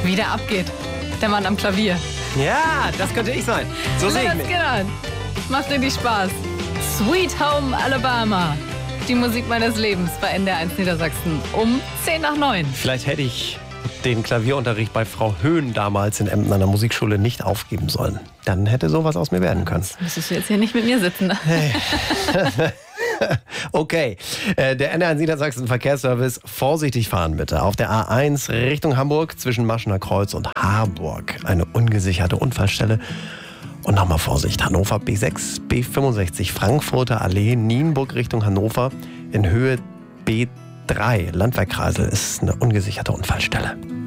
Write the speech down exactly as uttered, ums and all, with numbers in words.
Wie der abgeht. Der Mann am Klavier. Ja, das könnte ich sein. So sehe ich mich. Skinner. Macht richtig Spaß. Sweet Home Alabama. Die Musik meines Lebens bei N D R eins Niedersachsen um zehn nach neun. Vielleicht hätte ich den Klavierunterricht bei Frau Höhn damals in Emden an der Musikschule nicht aufgeben sollen. Dann hätte sowas aus mir werden können. Jetzt müsstest du jetzt hier nicht mit mir sitzen. Hey. Okay, der N D R eins Niedersachsen Verkehrsservice, vorsichtig fahren bitte. Auf der A eins Richtung Hamburg zwischen Maschener Kreuz und Harburg. Eine ungesicherte Unfallstelle. Und nochmal Vorsicht, Hannover B sechs, B fünfundsechzig, Frankfurter Allee, Nienburg Richtung Hannover in Höhe B drei. Landwehrkreisel ist eine ungesicherte Unfallstelle.